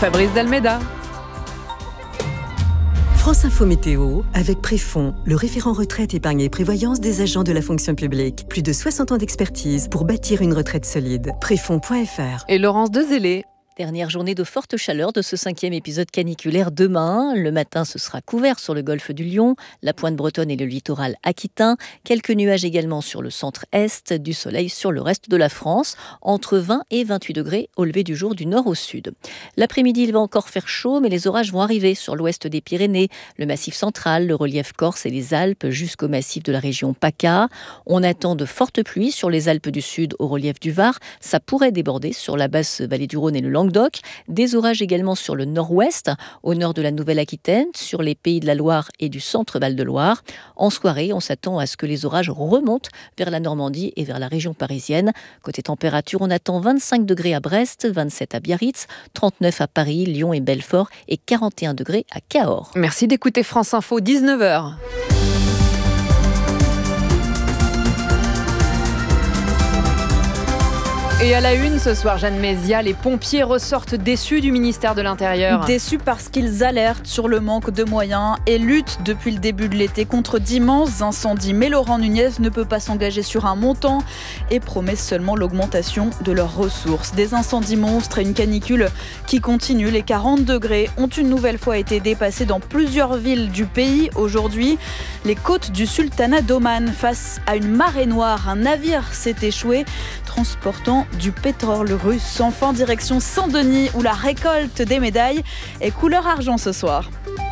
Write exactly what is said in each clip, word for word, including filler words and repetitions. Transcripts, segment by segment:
Fabrice Dalméda. France Info Météo, avec Préfond, le référent retraite, épargne et prévoyance des agents de la fonction publique. Plus de soixante ans d'expertise pour bâtir une retraite solide. Préfond point f r. Et Laurence Dezélé. Dernière journée de forte chaleur de ce cinquième épisode caniculaire demain. Le matin, ce sera couvert sur le golfe du Lion, la pointe bretonne et le littoral aquitain. Quelques nuages également sur le centre-est, du soleil sur le reste de la France. Entre vingt et vingt-huit degrés au lever du jour du nord au sud. L'après-midi, il va encore faire chaud, mais les orages vont arriver sur l'ouest des Pyrénées, le massif central, le relief corse et les Alpes jusqu'au massif de la région PACA. On attend de fortes pluies sur les Alpes du Sud au relief du Var. Ça pourrait déborder sur la basse vallée du Rhône et le Languedoc. Des orages également sur le nord-ouest, au nord de la Nouvelle-Aquitaine, sur les Pays de la Loire et du centre Val-de-Loire. En soirée, on s'attend à ce que les orages remontent vers la Normandie et vers la région parisienne. Côté température, on attend vingt-cinq degrés à Brest, vingt-sept à Biarritz, trente-neuf à Paris, Lyon et Belfort et quarante et un degrés à Cahors. Merci d'écouter France Info, dix-neuf heures. Et à la une ce soir, Jeanne Mézia, les pompiers ressortent déçus du ministère de l'Intérieur. Déçus parce qu'ils alertent sur le manque de moyens et luttent depuis le début de l'été contre d'immenses incendies. Mais Laurent Nunez ne peut pas s'engager sur un montant et promet seulement l'augmentation de leurs ressources. Des incendies monstres et une canicule qui continue. Les quarante degrés ont une nouvelle fois été dépassés dans plusieurs villes du pays. Aujourd'hui, les côtes du Sultanat d'Oman face à une marée noire. Un navire s'est échoué transportant du pétrole russe. Enfin, direction Saint-Denis où la récolte des médailles est couleur argent ce soir.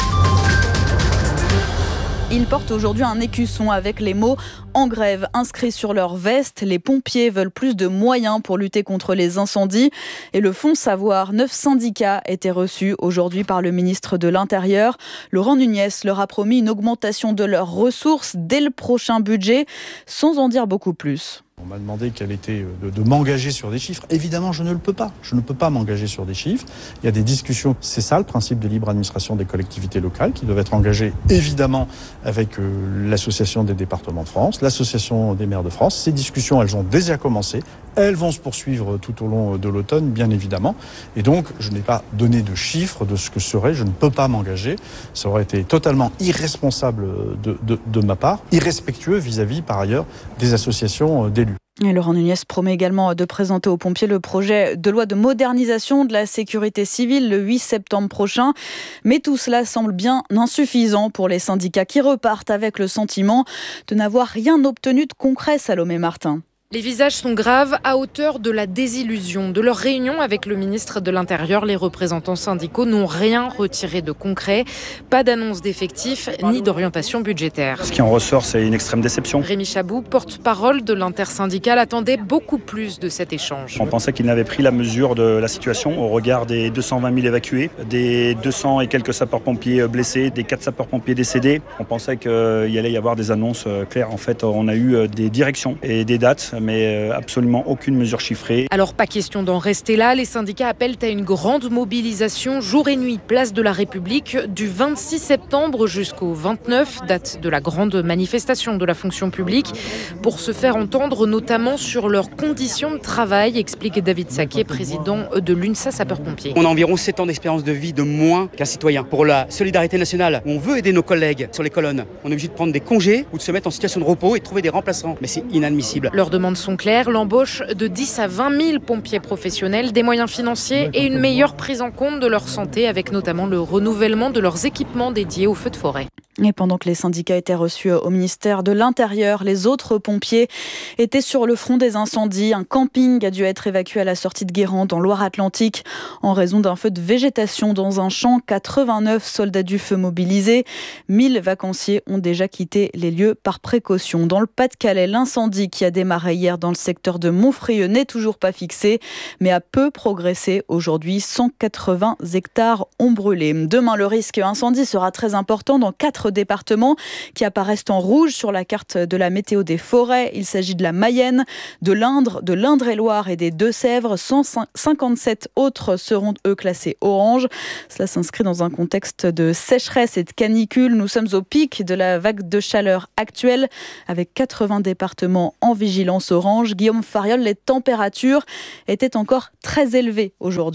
Ils portent aujourd'hui un écusson avec les mots « En grève » inscrits sur leur veste. Les pompiers veulent plus de moyens pour lutter contre les incendies. Et le Fonds Savoir, neuf syndicats étaient reçus aujourd'hui par le ministre de l'Intérieur. Laurent Nunez leur a promis une augmentation de leurs ressources dès le prochain budget, sans en dire beaucoup plus. On m'a demandé quel était de, de m'engager sur des chiffres. Évidemment, je ne le peux pas. Je ne peux pas m'engager sur des chiffres. Il y a des discussions. C'est ça le principe de libre administration des collectivités locales qui doivent être engagées évidemment avec euh, l'Association des départements de France, l'Association des maires de France. Ces discussions, elles ont déjà commencé. Elles vont se poursuivre tout au long de l'automne, bien évidemment. Et donc, je n'ai pas donné de chiffres de ce que serait. Je ne peux pas m'engager. Ça aurait été totalement irresponsable de, de, de ma part, irrespectueux vis-à-vis, par ailleurs, des associations d'élus. Et Laurent Nunez promet également de présenter aux pompiers le projet de loi de modernisation de la sécurité civile le huit septembre prochain. Mais tout cela semble bien insuffisant pour les syndicats qui repartent avec le sentiment de n'avoir rien obtenu de concret, Salomé Martin. Les visages sont graves, à hauteur de la désillusion. De leur réunion avec le ministre de l'Intérieur, les représentants syndicaux n'ont rien retiré de concret. Pas d'annonce d'effectifs ni d'orientation budgétaire. Ce qui en ressort, c'est une extrême déception. Rémi Chabou, porte-parole de l'intersyndicale, attendait beaucoup plus de cet échange. On pensait qu'il n'avait pris la mesure de la situation au regard des deux cent vingt mille évacués, des deux cents et quelques sapeurs-pompiers blessés, des quatre sapeurs-pompiers décédés. On pensait qu'il allait y avoir des annonces claires. En fait, on a eu des directions et des dates, mais absolument aucune mesure chiffrée. Alors pas question d'en rester là, les syndicats appellent à une grande mobilisation jour et nuit, place de la République, du vingt-six septembre jusqu'au vingt-neuf, date de la grande manifestation de la fonction publique, pour se faire entendre notamment sur leurs conditions de travail, explique David Saquet, président de l'UNSA Sapeurs-Pompiers. On a environ sept ans d'expérience de vie de moins qu'un citoyen. Pour la solidarité nationale, on veut aider nos collègues sur les colonnes. On est obligé de prendre des congés ou de se mettre en situation de repos et de trouver des remplaçants. Mais c'est inadmissible. Leurs demandes sont claires, l'embauche de dix à vingt mille pompiers professionnels, des moyens financiers et une meilleure prise en compte de leur santé avec notamment le renouvellement de leurs équipements dédiés aux feux de forêt. Et pendant que les syndicats étaient reçus au ministère de l'Intérieur, les autres pompiers étaient sur le front des incendies. Un camping a dû être évacué à la sortie de Guérande, en Loire-Atlantique, en raison d'un feu de végétation dans un champ. quatre-vingt-neuf soldats du feu mobilisés. mille vacanciers ont déjà quitté les lieux par précaution. Dans le Pas-de-Calais, l'incendie qui a démarré hier dans le secteur de Montfrieux n'est toujours pas fixé, mais a peu progressé. Aujourd'hui, cent quatre-vingts hectares ont brûlé. Demain, le risque incendie sera très important dans quatre départements qui apparaissent en rouge sur la carte de la météo des forêts. Il s'agit de la Mayenne, de l'Indre, de l'Indre-et-Loire et des Deux-Sèvres. cent cinquante-sept autres seront, eux, classés orange. Cela s'inscrit dans un contexte de sécheresse et de canicule. Nous sommes au pic de la vague de chaleur actuelle avec quatre-vingts départements en vigilance orange. Guillaume Fariol, les températures étaient encore très élevées aujourd'hui.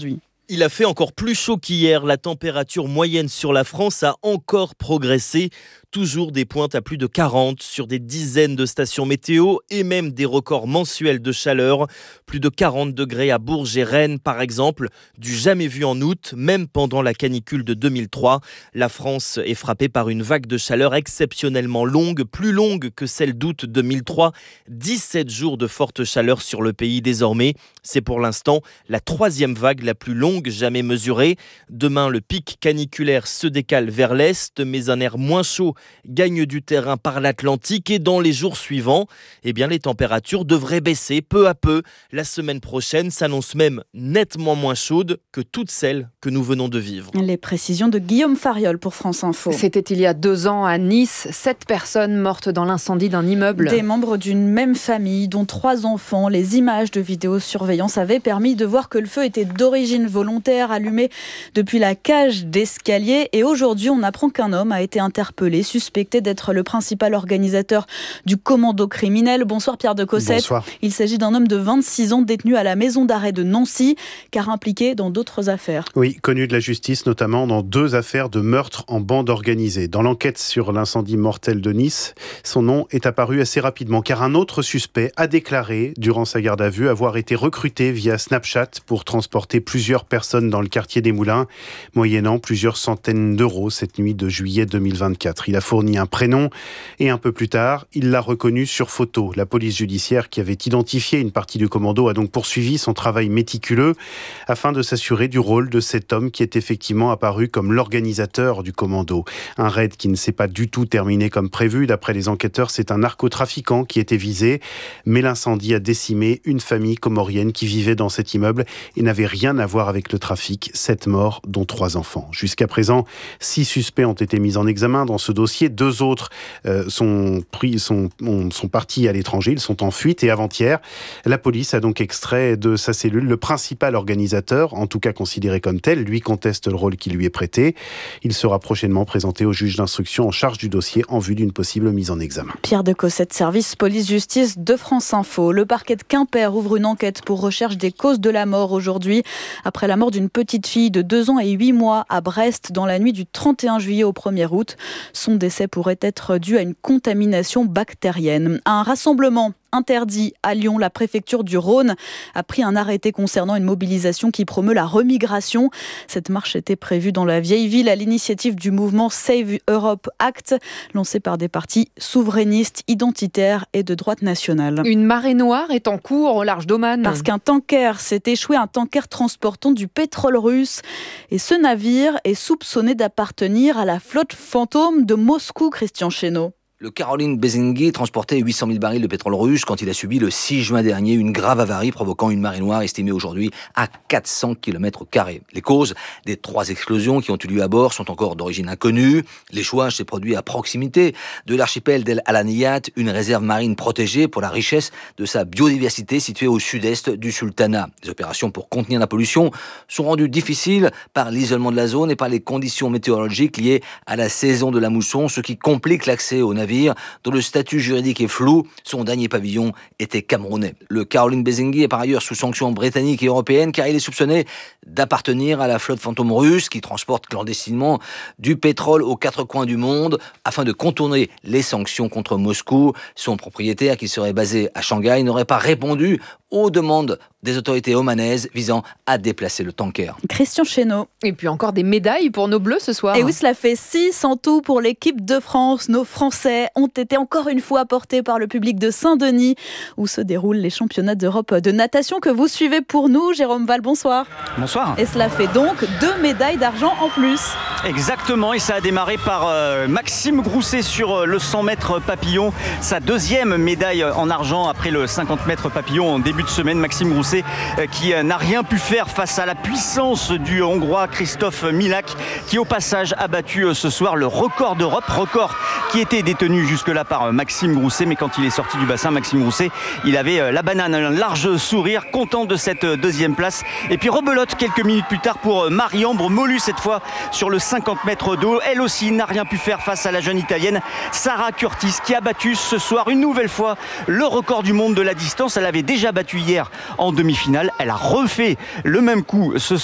Il a fait encore plus chaud qu'hier. La température moyenne sur la France a encore progressé. Toujours des pointes à plus de quarante sur des dizaines de stations météo et même des records mensuels de chaleur. Plus de quarante degrés à Bourges et Rennes par exemple, du jamais vu en août, même pendant la canicule de deux mille trois. La France est frappée par une vague de chaleur exceptionnellement longue, plus longue que celle d'août deux mille trois. dix-sept jours de forte chaleur sur le pays désormais. C'est pour l'instant la troisième vague la plus longue jamais mesurée. Demain, le pic caniculaire se décale vers l'est, mais un air moins chaud gagne du terrain par l'Atlantique et dans les jours suivants, eh bien, les températures devraient baisser peu à peu. La semaine prochaine s'annonce même nettement moins chaude que toutes celles que nous venons de vivre. Les précisions de Guillaume Fariol pour France Info. C'était il y a deux ans à Nice, sept personnes mortes dans l'incendie d'un immeuble. Des membres d'une même famille, dont trois enfants. Les images de vidéosurveillance avaient permis de voir que le feu était d'origine volontaire, allumé depuis la cage d'escalier. Et aujourd'hui, on apprend qu'un homme a été interpellé, suspecté d'être le principal organisateur du commando criminel. Bonsoir Pierre de Cossette. Bonsoir. Il s'agit d'un homme de vingt-six ans détenu à la maison d'arrêt de Nancy, car impliqué dans d'autres affaires. Oui, connu de la justice, notamment dans deux affaires de meurtre en bande organisée. Dans l'enquête sur l'incendie mortel de Nice, son nom est apparu assez rapidement, car un autre suspect a déclaré, durant sa garde à vue, avoir été recruté via Snapchat pour transporter plusieurs personnes dans le quartier des Moulins, moyennant plusieurs centaines d'euros cette nuit de juillet deux mille vingt-quatre. Il a fourni un prénom et un peu plus tard, il l'a reconnu sur photo. La police judiciaire qui avait identifié une partie du commando a donc poursuivi son travail méticuleux afin de s'assurer du rôle de cet homme qui est effectivement apparu comme l'organisateur du commando. Un raid qui ne s'est pas du tout terminé comme prévu. D'après les enquêteurs, c'est un narcotrafiquant qui était visé, mais l'incendie a décimé une famille comorienne qui vivait dans cet immeuble et n'avait rien à voir avec le trafic. Sept morts, dont trois enfants. Jusqu'à présent, six suspects ont été mis en examen dans ce dossier. Deux autres euh, sont, pris, sont, sont partis à l'étranger, ils sont en fuite. Et avant-hier, la police a donc extrait de sa cellule le principal organisateur, en tout cas considéré comme tel. Lui conteste le rôle qui lui est prêté. Il sera prochainement présenté au juge d'instruction en charge du dossier en vue d'une possible mise en examen. Pierre de Cossette, service police-justice de France Info. Le parquet de Quimper ouvre une enquête pour recherche des causes de la mort aujourd'hui, après la mort d'une petite fille de deux ans et huit mois à Brest dans la nuit du trente et un juillet au premier août. Son décès pourrait être dû à une contamination bactérienne. Un rassemblement interdit à Lyon, la préfecture du Rhône a pris un arrêté concernant une mobilisation qui promeut la remigration. Cette marche était prévue dans la vieille ville à l'initiative du mouvement Save Europe Act, lancé par des partis souverainistes, identitaires et de droite nationale. Une marée noire est en cours au large d'Oman. Parce qu'un tanker s'est échoué, un tanker transportant du pétrole russe. Et ce navire est soupçonné d'appartenir à la flotte fantôme de Moscou, Christian Chesneau. Le Caroline Bezinguet transportait huit cent mille barils de pétrole russe quand il a subi le six juin dernier une grave avarie provoquant une marée noire estimée aujourd'hui à quatre cents kilomètres carrés. Les causes des trois explosions qui ont eu lieu à bord sont encore d'origine inconnue. L'échouage s'est produit à proximité de l'archipel d'El Alaniyat, une réserve marine protégée pour la richesse de sa biodiversité située au sud-est du sultanat. Les opérations pour contenir la pollution sont rendues difficiles par l'isolement de la zone et par les conditions météorologiques liées à la saison de la mousson, ce qui complique l'accès aux navires dont le statut juridique est flou. Son dernier pavillon était camerounais. Le Caroline Bezinguet est par ailleurs sous sanctions britanniques et européennes car il est soupçonné d'appartenir à la flotte fantôme russe qui transporte clandestinement du pétrole aux quatre coins du monde afin de contourner les sanctions contre Moscou. Son propriétaire, qui serait basé à Shanghai, n'aurait pas répondu aux demandes des autorités omanaises visant à déplacer le tanker. Christian Chesneau. Et puis encore des médailles pour nos Bleus ce soir. Et oui, cela fait six en tout pour l'équipe de France. Nos Français ont été encore une fois portés par le public de Saint-Denis, où se déroulent les championnats d'Europe de natation que vous suivez pour nous. Jérôme Val, bonsoir. Bonsoir. Et cela fait donc deux médailles d'argent en plus. Exactement, et ça a démarré par euh, Maxime Grousset sur euh, le cent mètres papillon. Sa deuxième médaille en argent après le cinquante mètres papillon en début de semaine. Maxime Grousset euh, qui euh, n'a rien pu faire face à la puissance du Hongrois Christophe Milak, qui au passage a battu euh, ce soir le record d'Europe, record qui était détenu jusque-là par euh, Maxime Grousset. Mais quand il est sorti du bassin, Maxime Grousset, il avait euh, la banane, un large sourire, content de cette euh, deuxième place. Et puis rebelote quelques minutes plus tard pour euh, Marie-Ambre Molu, cette fois sur le cinquante mètres d'eau. Elle aussi n'a rien pu faire face à la jeune italienne Sarah Curtis, qui a battu ce soir une nouvelle fois le record du monde de la distance. Elle avait déjà battu hier en demi-finale. Elle a refait le même coup ce soir.